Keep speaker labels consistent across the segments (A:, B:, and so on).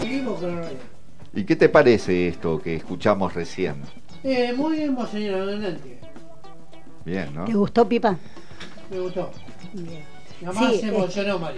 A: seguimos con la radio.
B: ¿Y qué te parece esto que escuchamos recién?
A: Muy emocionante.
B: Bien, ¿no?
C: ¿Te gustó, Pipa?
A: Me gustó.
C: Bien.
A: Nada más
C: Sí,
A: se emocionó, Mario.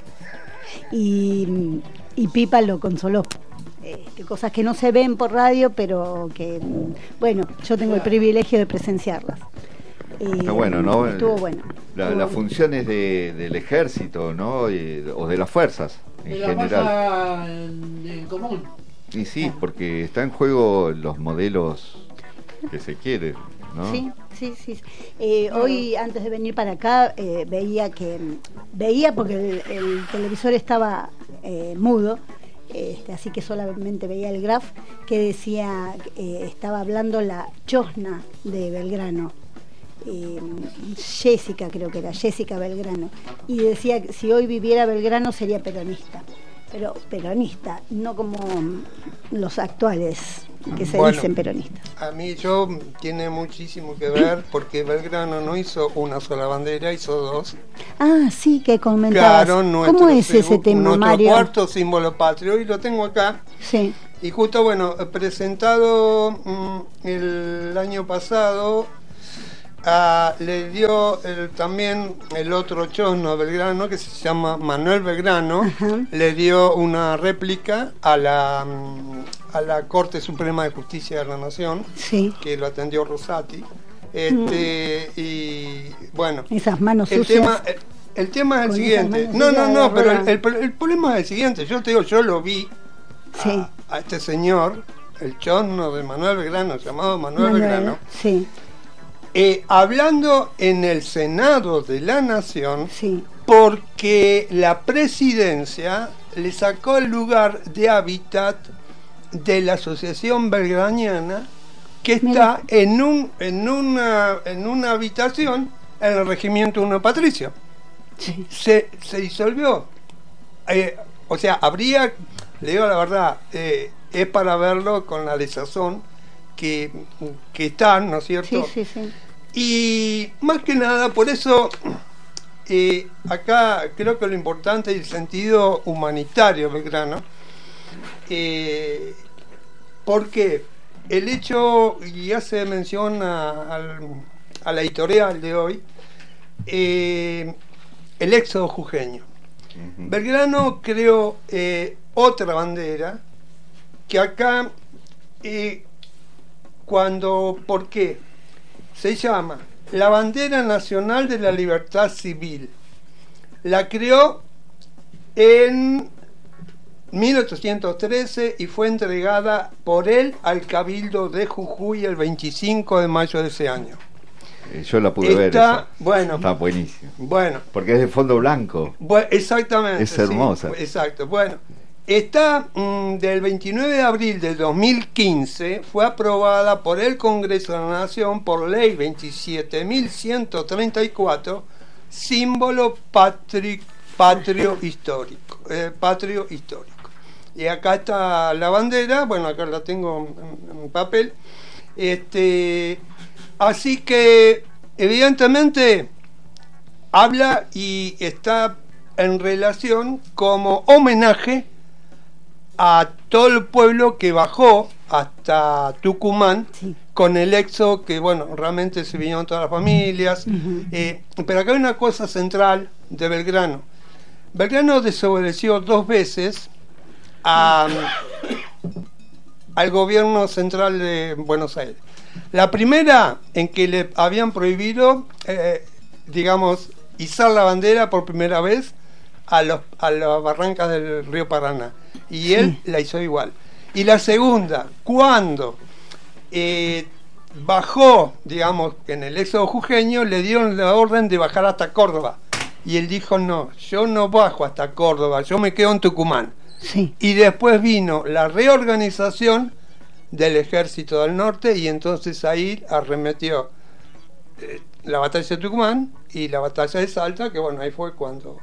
C: Y Pipa lo consoló. Cosas que no se ven por radio, pero que, bueno, yo tengo el privilegio de presenciarlas.
B: Está bueno, ¿no?
C: Estuvo bueno.
B: Las funciones del ejército, ¿no? O de las fuerzas en
A: De la
B: general.
A: fuerza en común.
B: Y sí, porque está en juego los modelos que se quieren, ¿no?
C: Sí. Hoy, antes de venir para acá, veía porque el televisor estaba mudo, así que solamente veía el graph que decía, estaba hablando la chosna de Belgrano, Jessica, creo que era Jessica Belgrano, y decía que si hoy viviera Belgrano sería peronista, pero peronista, no como los actuales que se dicen peronistas.
D: A mí tiene muchísimo que ver porque Belgrano no hizo una sola bandera, hizo dos.
C: Ah, sí, que comentabas.
D: Claro,
C: ¿Cómo es ese tema,
D: nuestro
C: Mario?
D: cuarto símbolo patrio, y lo tengo acá.
C: Sí.
D: Y justo, presentado el año pasado, le dio también el otro chosno Belgrano, que se llama Manuel Belgrano. Ajá. Le dio una réplica a la Corte Suprema de Justicia de la Nación,
C: sí,
D: que lo atendió Rosati. Y bueno,
C: esas manos sucias.
D: El tema es el siguiente. No, pero el problema es el siguiente. Yo te digo, yo lo vi a este señor, el chosno de Manuel Belgrano, llamado Manuel Belgrano.
C: Sí.
D: Hablando en el Senado de la Nación,
C: sí,
D: porque la presidencia le sacó el lugar de hábitat de la Asociación Belgraniana, que está en una habitación en el Regimiento 1 Patricio.
C: Sí.
D: Se disolvió. O sea, habría, le digo la verdad, es para verlo con la desazón que están, ¿no es cierto?
C: Sí.
D: Y más que nada, por eso acá creo que lo importante es el sentido humanitario Belgrano, porque el hecho, y hace mención a la editorial de hoy, el éxodo jujeño. Belgrano creó otra bandera que acá ¿por qué? Se llama la Bandera Nacional de la Libertad Civil. La creó en 1813 y fue entregada por él al Cabildo de Jujuy el 25 de mayo de ese año.
B: Yo la pude ver.
D: Bueno,
B: está buenísimo.
D: Bueno,
B: porque es de fondo blanco.
D: Exactamente.
B: Es hermosa.
D: Sí, exacto. Bueno, está del 29 de abril del 2015, fue aprobada por el Congreso de la Nación por ley 27.134, símbolo patrio histórico. Y acá está la bandera, bueno, acá la tengo en papel. Así que evidentemente habla y está en relación como homenaje a todo el pueblo que bajó hasta Tucumán, sí, con el éxodo, que bueno, realmente se vinieron todas las familias. Pero acá hay una cosa central de Belgrano. Belgrano desobedeció 2 veces al gobierno central de Buenos Aires. La primera, en que le habían prohibido, izar la bandera por primera vez a las barrancas del río Paraná. Y él la hizo igual. Y la segunda, cuando bajó, en el éxodo jujeño, le dieron la orden de bajar hasta Córdoba. Y él dijo, no, yo no bajo hasta Córdoba, yo me quedo en Tucumán.
C: Sí.
D: Y después vino la reorganización del Ejército del Norte, y entonces ahí arremetió la batalla de Tucumán y la batalla de Salta, que bueno, ahí fue cuando...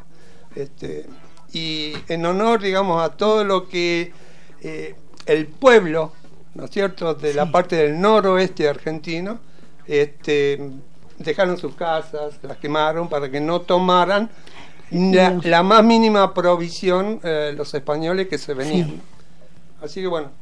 D: y en honor, a todo lo que el pueblo, ¿no es cierto?, de la parte del noroeste argentino, dejaron sus casas, las quemaron para que no tomaran la más mínima provisión los españoles que se venían. Así que bueno,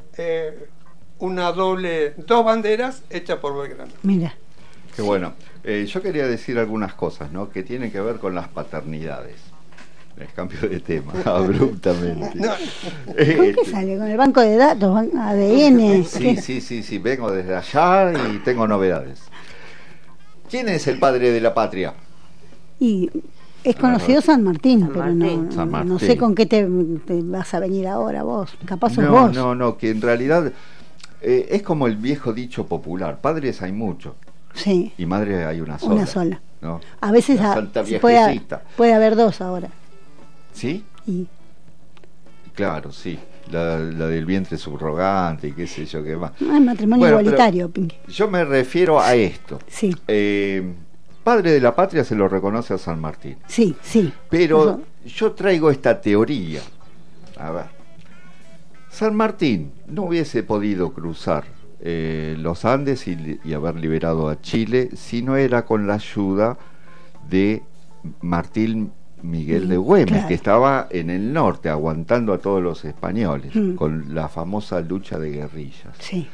D: dos banderas hechas por Belgrano.
C: Mira.
B: Qué bueno. Yo quería decir algunas cosas, ¿no? Que tienen que ver con las paternidades. Les cambio de tema abruptamente.
D: No.
C: ¿Con qué sale? ¿Con el banco de datos? ¿ADN?
B: Sí, vengo desde allá y tengo novedades. ¿Quién es el padre de la patria?
C: Y es conocido San Martín, pero
B: San Martín.
C: No sé con qué te vas a venir ahora vos. Capaz sos vos.
B: No, que en realidad es como el viejo dicho popular. Padres hay muchos.
C: Sí.
B: Y madre hay una sola.
C: Una sola.
B: ¿No?
C: A veces
B: La santa
C: puede haber dos ahora.
B: ¿Sí?
C: Y
B: claro, sí. La del vientre subrogante y qué sé yo qué más.
C: Matrimonio igualitario, Pinky.
B: Yo me refiero a esto.
C: Sí.
B: Padre de la patria se lo reconoce a San Martín.
C: Sí.
B: Pero yo traigo esta teoría. A ver. San Martín no hubiese podido cruzar los Andes y haber liberado a Chile si no era con la ayuda de Martín Miguel de Güemes,
C: claro,
B: que estaba en el norte aguantando a todos los españoles con la famosa lucha de guerrillas.
C: Sí.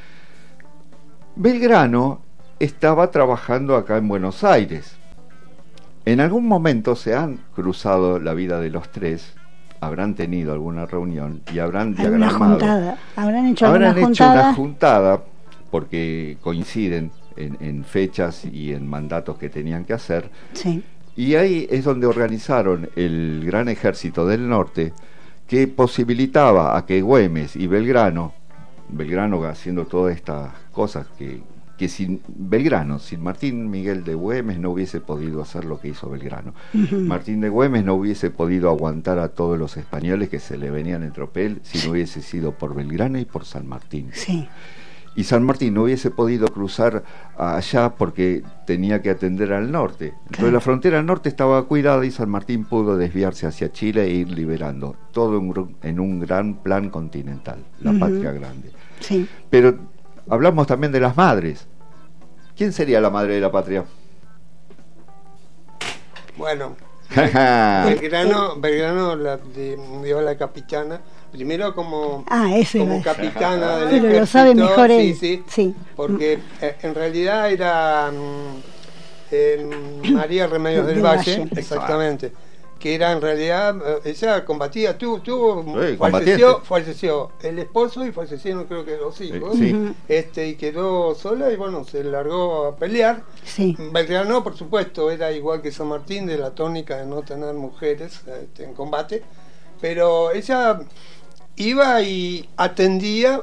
B: Belgrano estaba trabajando acá en Buenos Aires. En algún momento se han cruzado la vida de los tres, habrán tenido alguna reunión y habrán diagramado.
C: Habrán hecho una
B: juntada porque coinciden en fechas y en mandatos que tenían que hacer.
C: Sí.
B: Y ahí es donde organizaron el gran ejército del norte que posibilitaba a que Güemes y Belgrano haciendo todas estas cosas que sin Belgrano, sin Martín Miguel de Güemes no hubiese podido hacer lo que hizo Belgrano. Martín de Güemes no hubiese podido aguantar a todos los españoles que se le venían en tropel si no hubiese sido por Belgrano y por San Martín.
C: Sí.
B: Y San Martín no hubiese podido cruzar allá porque tenía que atender al norte. Entonces
C: claro,
B: la frontera al norte estaba cuidada y San Martín pudo desviarse hacia Chile e ir liberando todo en un gran plan continental, la patria grande.
C: Sí.
B: Pero hablamos también de las madres. ¿Quién sería la madre de la patria?
D: Bueno, Belgrano dio a la capitana, primero como capitana del ejército.
C: Lo sabe mejor él.
D: Sí. Porque en realidad era María Remedios del Valle, exactamente. Que era en realidad, ella combatía, falleció el esposo y fallecieron creo que los hijos, y quedó sola y bueno, se largó a pelear.
C: Sí.
D: Belgrano, por supuesto, era igual que San Martín, de la tónica de no tener mujeres en combate, pero ella iba y atendía,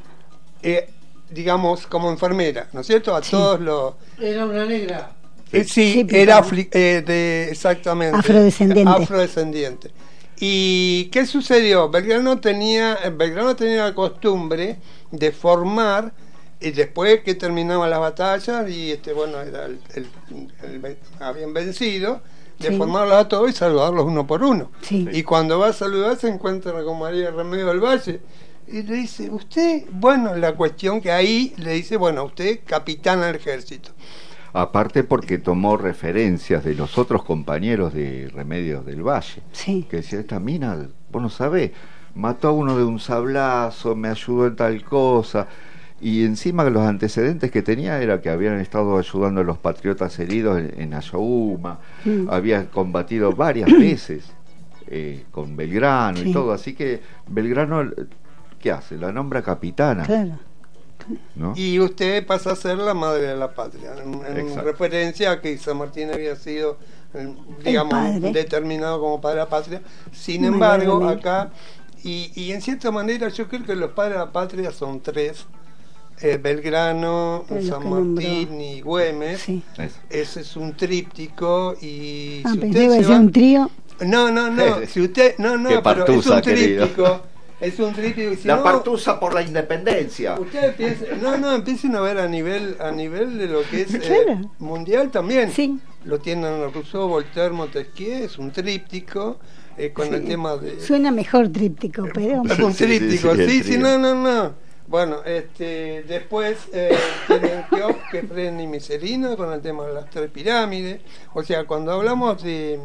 D: digamos, como enfermera, ¿no es cierto? A todos los...
A: Era una negra.
D: Sí, era exactamente afrodescendiente. ¿Y qué sucedió? Belgrano tenía la costumbre de formar, y después que terminaban las batallas y era habían vencido, de formarlos a todos y saludarlos uno por uno.
C: Sí.
D: Y cuando va a saludar se encuentra con María Remedio del Valle y le dice, la cuestión que ahí le dice, usted capitán del ejército.
B: Aparte porque tomó referencias de los otros compañeros de Remedios del Valle, que decía, esta mina, vos no sabés, mató a uno de un sablazo, me ayudó en tal cosa, y encima los antecedentes que tenía era que habían estado ayudando a los patriotas heridos en Ayohuma, había combatido varias veces con Belgrano y todo, así que Belgrano, ¿qué hace? La nombra capitana.
C: Claro.
B: ¿No?
D: Y usted pasa a ser la madre de la patria, en referencia a que San Martín había sido, digamos, determinado como padre de la patria. Sin embargo, acá, y en cierta manera yo creo que los padres de la patria son tres, Belgrano, San Martín y Güemes. Sí. Ese es un tríptico y si usted se va...
C: un trío.
D: No, si usted pero es un tríptico. Es un tríptico. Si
B: la partusa por la independencia.
D: Ustedes empiecen a ver a nivel de lo que es mundial también.
C: Sí.
D: Lo tienen Rousseau, Voltaire, Montesquieu, es un tríptico con el tema de...
C: Suena mejor tríptico, pero...
D: Es un tríptico, no. Bueno, después tienen Keops, Kefren y Miserino con el tema de las tres pirámides. O sea, cuando hablamos de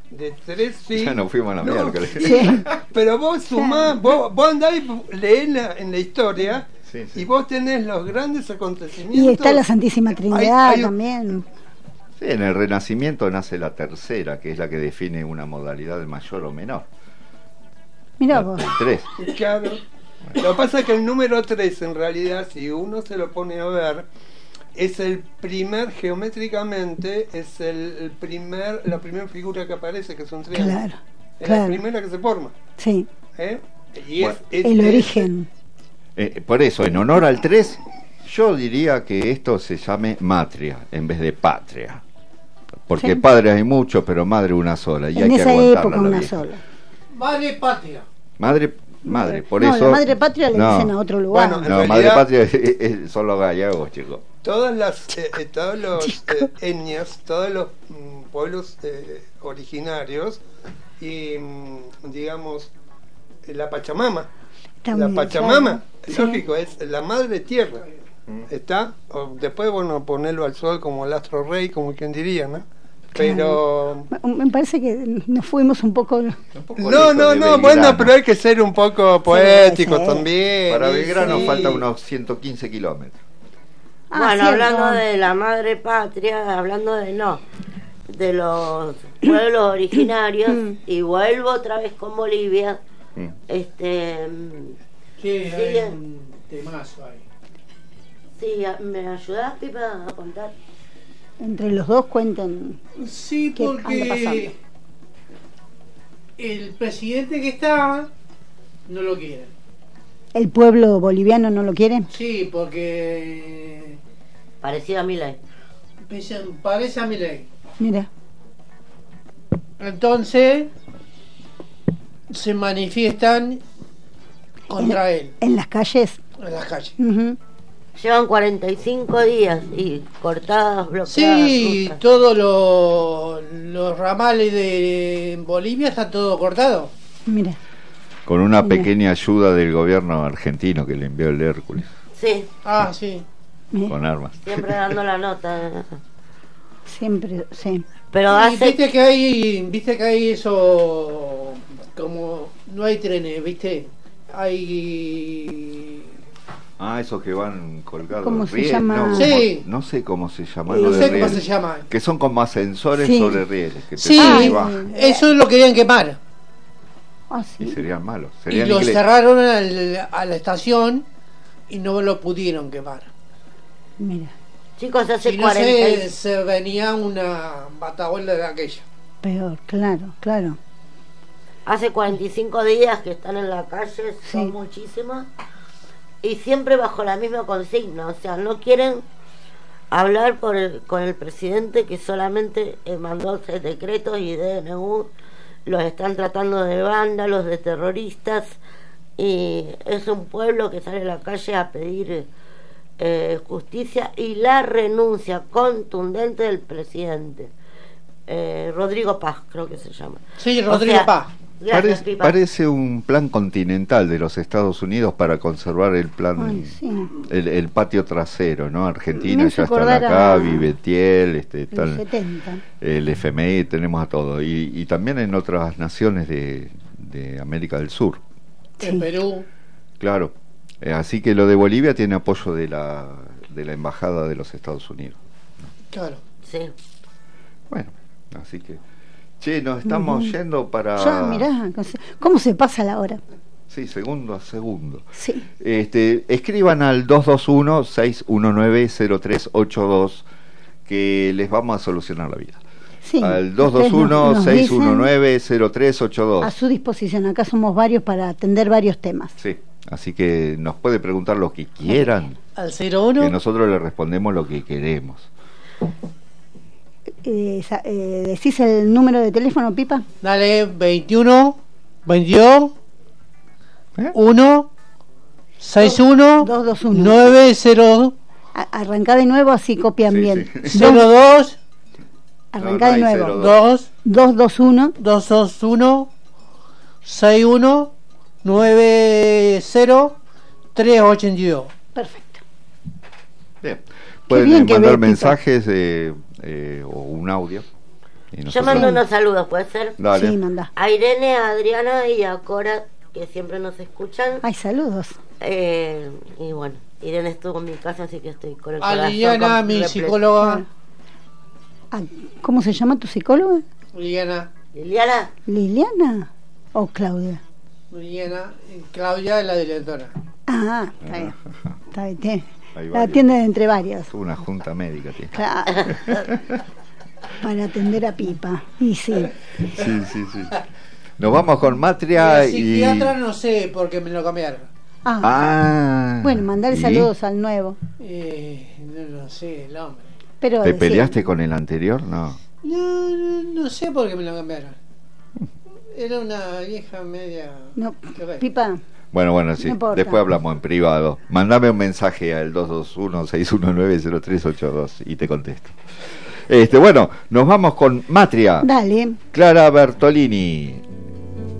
D: de 3 sí.
B: Ya nos fuimos a la miércoles.
C: Sí.
D: Pero vos sumás, vos andás y leés en la historia,
B: Sí, sí.
D: y vos tenés los grandes acontecimientos.
C: Y está la Santísima Trinidad
D: Hay-
C: también.
B: Sí, en el Renacimiento nace la tercera, que es la que define una modalidad de mayor o menor.
C: Mirá vos.
B: El 3.
D: Claro. Lo que pasa es que el número 3, en realidad, si uno se lo pone a ver, es el primer, geométricamente, es la primera figura que aparece, que es un triángulo.
C: Claro,
D: Es
C: claro.
D: la primera que se forma.
C: Sí,
D: ¿Eh? Y
B: Bueno.
C: el origen.
B: Por eso, en honor al 3, yo diría que esto se llame matria en vez de patria. Porque
C: Sí.
B: padre hay muchos, pero madre una sola. Y
C: En
B: hay que
C: esa
B: aguantarla
C: época
B: a la
C: una
B: vieja.
C: sola.
A: Madre patria.
B: Madre, por
C: No,
B: eso.
C: la madre patria le
B: no.
C: dicen a otro lugar.
D: Bueno, en
B: No,
D: realidad-
B: madre patria son los gallegos, chicos.
D: todos los
C: Chico.
D: etnias, todos los pueblos originarios y digamos la Pachamama.
C: También,
D: La Pachamama,
C: claro.
D: lógico, es la madre tierra. Está, o después bueno, ponerlo al sol como el astro rey, como quien diría, ¿no? Pero
C: Me parece que nos fuimos un poco.
D: no, bueno, pero hay que ser un poco poético
C: sí.
D: también.
B: Para Belgrano
D: Sí.
B: falta unos 115 kilómetros.
C: Ah,
E: Bueno,
C: cierto.
E: hablando de la madre patria, hablando de los pueblos originarios, y vuelvo otra vez con Bolivia,
B: Mm.
A: Sí, hay
E: Sigue.
A: un temazo ahí.
E: sí, ¿me ayudás, Pipa, a contar?
C: Entre los dos cuentan.
A: Sí,
C: ¿Qué anda pasando?
A: porque el presidente que está no lo quieren.
C: ¿El pueblo boliviano no lo quiere?
A: Sí, porque
E: Parecido a Milei.
A: parece a Milei.
C: Mira.
A: Entonces se manifiestan contra él
C: En las calles.
A: en las calles.
C: Ujú.
E: Llevan 45 días y cortadas, bloqueadas.
A: Sí,
E: rutas.
A: todos los ramales de Bolivia está todo cortado.
C: Mira.
B: Con una
C: Mira.
B: pequeña ayuda del gobierno argentino que le envió el Hércules
E: Sí,
A: Ah, sí.
C: Mira.
B: con armas.
E: siempre dando la nota.
C: Siempre, sí.
E: Pero
A: Y
E: hace...
A: viste que hay eso, como no hay trenes, viste, hay
B: Esos que van colgados.
C: ¿Cómo se
B: rieles,
C: llama?
B: No,
A: Sí.
B: no sé cómo se llama.
A: no
B: lo de
A: sé cómo se
B: rieles.
A: llama.
B: Que son como ascensores
C: Sí.
B: sobre rieles. Que te
A: Sí,
B: suben y bajan.
A: eso lo querían quemar
C: Ah,
B: Y
C: sí.
B: serían malos.
A: y
B: Serían
A: lo
B: ingleses.
A: cerraron a la estación y no lo pudieron quemar.
C: Mira.
E: Chicos, hace
A: Si no
E: 40
A: se venía una batahuela de aquella.
C: Peor, claro, claro.
E: hace 45 días que están en la calle, son
C: Sí.
E: muchísimas, y siempre bajo la misma consigna, o sea, no quieren hablar con el presidente, que solamente mandó 6 decretos y DNU los están tratando de vándalos, de terroristas, y es un pueblo que sale a la calle a pedir justicia y la renuncia contundente del presidente. Rodrigo Paz, creo que se llama.
A: Sí,
E: O
A: Rodrigo
E: sea,
A: Paz.
E: Gracias, Pipa.
B: Parece un plan continental de los Estados Unidos para conservar el plan,
C: Ay, sí.
B: el patio trasero, ¿no? Argentina
C: Me hizo
B: ya está
C: acordar
B: acá,
C: a-
B: Vivetiel,
C: Los
B: tal,
C: 70.
B: el FMI, tenemos a todo. Y también en otras naciones de América del Sur,
C: Sí.
A: En Perú.
B: claro. Así que lo de Bolivia tiene apoyo de la Embajada de los Estados Unidos.
A: Claro.
E: Sí.
B: Bueno, así que... Che, nos estamos yendo para...
C: Ya, mirá, cómo se pasa la hora.
B: Sí, segundo a segundo.
C: Sí.
B: Escriban al 221-619-0382 que les vamos a solucionar la vida.
C: Sí.
B: Al
C: Ustedes nos dicen
B: 221-619-0382.
C: a su disposición. Acá somos varios para atender varios temas.
B: Sí, así que nos puede preguntar lo que quieran,
A: Al
B: que
A: 01.
B: nosotros le respondemos lo que queremos.
C: ¿Decís el número de teléfono, Pipa?
A: Dale, 21, 22,
B: ¿Eh?
A: 1, 61,
C: 221.
A: 90,
C: Arrancá de nuevo, así copian
B: Sí,
C: bien.
B: sí.
A: 02,
C: Arrancá
B: No,
C: de
B: no hay
C: nuevo.
A: 2,
C: 221.
A: 221, 61, 90, 382.
C: Perfecto.
B: Bien. Pueden
C: bien que
B: mandar
C: ve, Pipa.
B: mensajes o un audio
E: Yo mando unos saludos, ¿puede ser?
B: Dale.
C: Sí, manda.
E: A Irene, a Adriana y a Cora, que siempre nos escuchan.
C: Ay, saludos.
E: Y bueno, Irene estuvo en mi casa, así que estoy con el corazón.
A: A Liliana, mi psicóloga.
C: Ah, ¿cómo se llama tu psicóloga?
A: Liliana.
C: ¿Liliana o Claudia?
A: Liliana, Claudia es la directora.
C: Ah, está bien. Está bien. La atienden entre varias.
B: Una junta médica tiene.
C: Claro. Para atender a Pipa. Y sí.
B: Sí. Nos vamos con Matria
A: y... psiquiatra no sé, porque me lo cambiaron.
C: Bueno, mandarle saludos al nuevo.
A: No sé, el hombre.
C: Pero
B: ¿te peleaste con el anterior? No
A: sé por qué me lo cambiaron. Era una vieja media...
C: No, Pipa.
B: Bueno, sí. No, después hablamos en privado. Mándame un mensaje al 221-619-0382 y te contesto. Bueno, nos vamos con Matria.
C: Dale.
B: Clara Bertolini.